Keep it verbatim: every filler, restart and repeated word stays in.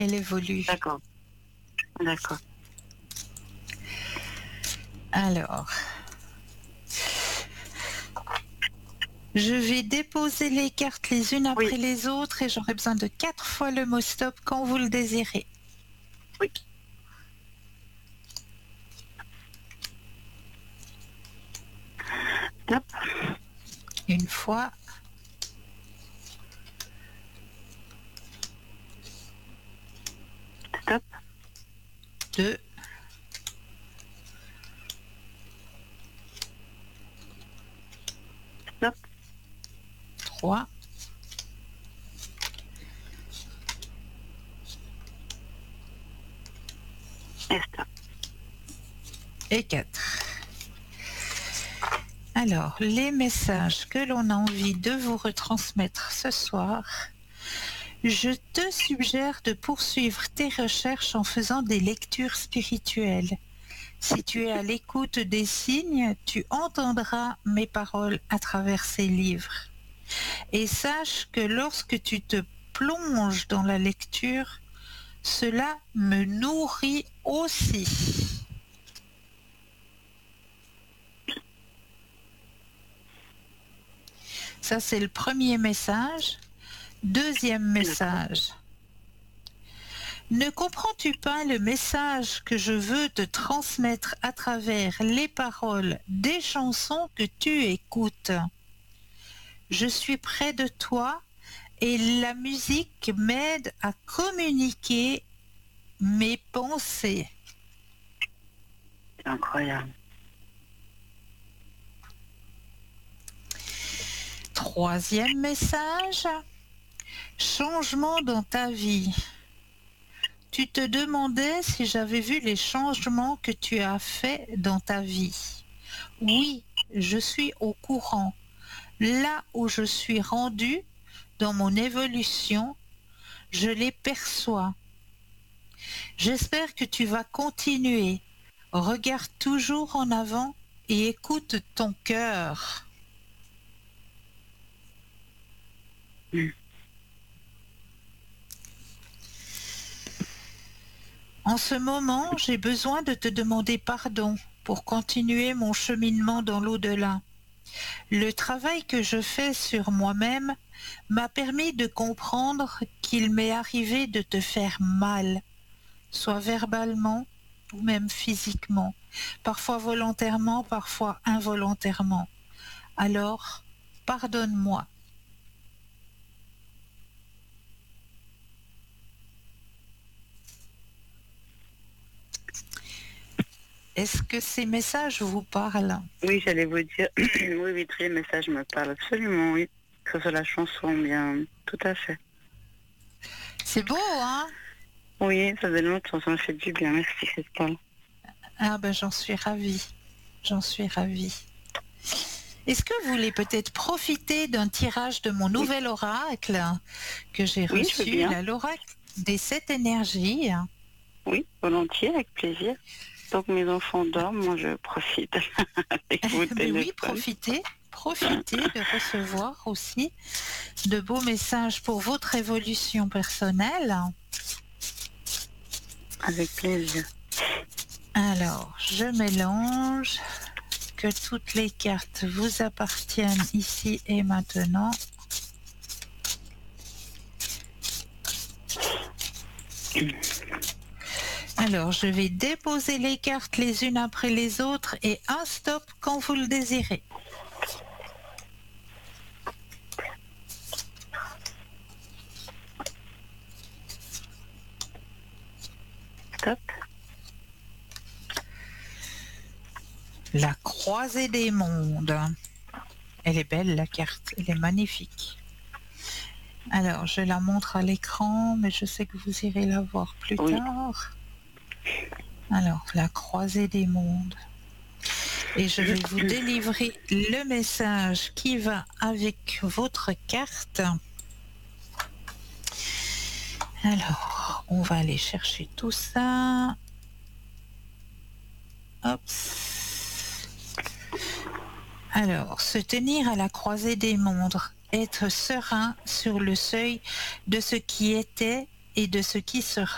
elle évolue. D'accord. D'accord. Alors, je vais déposer les cartes les unes Oui. après les autres et j'aurai besoin de quatre fois le mot stop quand vous le désirez. Oui. Stop. Une fois. Stop. Deux. Stop. Trois. Et stop. Et quatre. Alors, les messages que l'on a envie de vous retransmettre ce soir, je te suggère de poursuivre tes recherches en faisant des lectures spirituelles. Si tu es à l'écoute des signes, tu entendras mes paroles à travers ces livres. Et sache que lorsque tu te plonges dans la lecture, cela me nourrit aussi. Ça, c'est le premier message. Deuxième message. Ne comprends-tu pas le message que je veux te transmettre à travers les paroles des chansons que tu écoutes? Je suis près de toi et la musique m'aide à communiquer mes pensées. C'est incroyable. Troisième message. Changement dans ta vie. Tu te demandais si j'avais vu les changements que tu as faits dans ta vie. Oui, je suis au courant. Là où je suis rendue dans mon évolution, je les perçois. J'espère que tu vas continuer. Regarde toujours en avant et écoute ton cœur. Mmh. En ce moment, j'ai besoin de te demander pardon pour continuer mon cheminement dans l'au-delà. Le travail que je fais sur moi-même m'a permis de comprendre qu'il m'est arrivé de te faire mal, soit verbalement ou même physiquement, parfois volontairement, parfois involontairement. Alors, pardonne-moi. Est-ce que ces messages vous parlent? Oui, j'allais vous dire, oui, oui, tous les messages me parlent absolument, oui. Que ce soit la chanson, bien, tout à fait. C'est beau, hein? Oui, ça donne longtemps, ça me fait du bien, merci Christelle. Ah ben j'en suis ravie, j'en suis ravie. Est-ce que vous voulez peut-être profiter d'un tirage de mon nouvel oracle que j'ai Oui, je veux reçu, bien. là, l'oracle des sept énergies? Oui, volontiers, avec plaisir. Donc mes enfants dorment, moi je profite avec vos Mais téléphones. oui, profitez, profitez de recevoir aussi de beaux messages pour votre évolution personnelle. Avec plaisir. Alors, je mélange, que toutes les cartes vous appartiennent ici et maintenant. Alors, je vais déposer les cartes les unes après les autres et un stop quand vous le désirez. Stop. La croisée des mondes. Elle est belle, la carte, elle est magnifique. Alors, je la montre à l'écran, mais je sais que vous irez la voir plus Oui. tard. Alors, la croisée des mondes. Et je vais vous délivrer le message qui va avec votre carte. Alors, on va aller chercher tout ça. Hop. Alors, se tenir à la croisée des mondes, être serein sur le seuil de ce qui était et de ce qui sera.